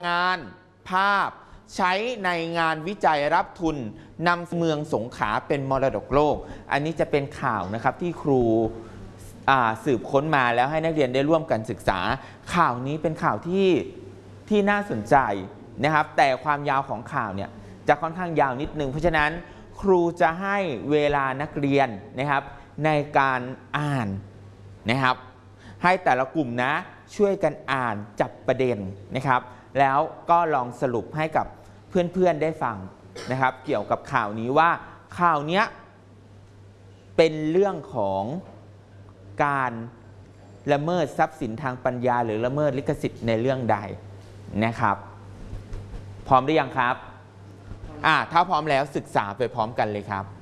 งานภาพใช้ในงานวิจัยรับทุนนำเมืองสงขลาเป็นมรดกโลกอันนี้จะเป็นข่าวนะครับที่ครูสืบค้นมาแล้วให้นักเรียนได้ร่วมกันศึกษาข่าวนี้เป็นข่าวที่น่าสนใจนะครับแต่ความยาวของข่าวเนี่ยจะค่อนข้างยาวนิดนึงเพราะฉะนั้นครูจะให้เวลานักเรียนนะครับในการอ่านนะครับให้แต่ละกลุ่มนะช่วยกันอ่านจับประเด็นนะครับแล้วก็ลองสรุปให้กับเพื่อนๆได้ฟังนะครับเกี่ยวกับข่าวนี้ว่าข่าวนี้เป็นเรื่องของการละเมิดทรัพย์สินทางปัญญาหรือละเมิดลิขสิทธิ์ในเรื่องใดนะครับพร้อมหรือยังครับถ้าพร้อมแล้วศึกษาไปพร้อมกันเลยครับ